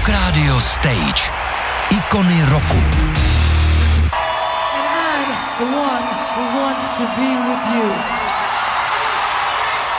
Rock Radio Stage. Ikony roku. And I'm the one who wants to be with you.